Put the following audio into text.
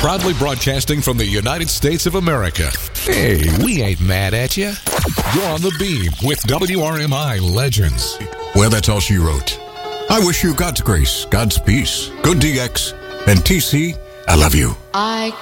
Proudly broadcasting from the United States of America. Hey, we ain't mad at you. You're on the beam with WRMI Legends. Well, that's all she wrote. I wish you God's grace, God's peace, good DX, and TC, I love you. I